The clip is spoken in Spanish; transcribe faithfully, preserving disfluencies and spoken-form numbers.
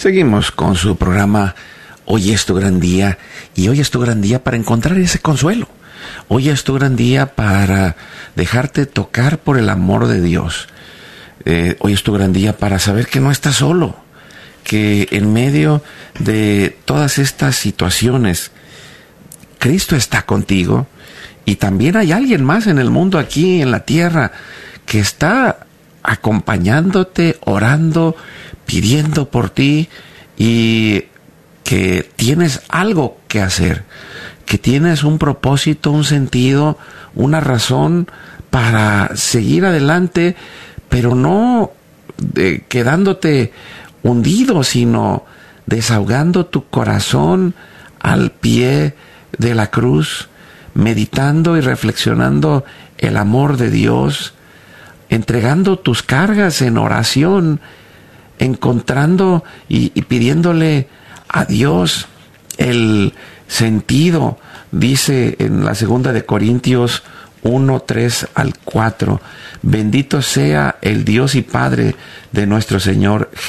Seguimos con su programa Hoy es tu gran día, y hoy es tu gran día para encontrar ese consuelo. Hoy es tu gran día para dejarte tocar por el amor de Dios. Eh, hoy es tu gran día para saber que no estás solo, que en medio de todas estas situaciones, Cristo está contigo, y también hay alguien más en el mundo, aquí en la tierra, que está acompañándote, orando, pidiendo por ti, y que tienes algo que hacer, que tienes un propósito, un sentido, una razón para seguir adelante, pero no de, quedándote hundido, sino desahogando tu corazón al pie de la cruz, meditando y reflexionando el amor de Dios, entregando tus cargas en oración, encontrando y, y pidiéndole a Dios el sentido. Dice en la segunda de Corintios uno, tres al cuatro, bendito sea el Dios y Padre de nuestro Señor